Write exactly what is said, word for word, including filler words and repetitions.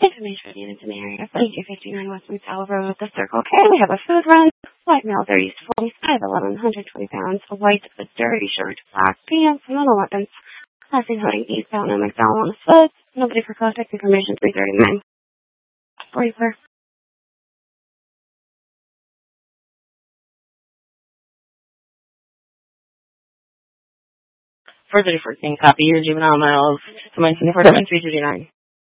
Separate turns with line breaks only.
Information needed in the area. thirty-two fifty-nine West South Road, the Circle K. We have a food run. White male, thirty to forty-five, eleven hundred twenty pounds. A white, a dirty shirt, black pants, and no weapons. Last seen holding eastbound on McDowell on the foot. Nobody for contact information. three thirty-nine. forty-four. Further fourteen, copy your juvenile miles to my twenty-four seven three thirty-nine.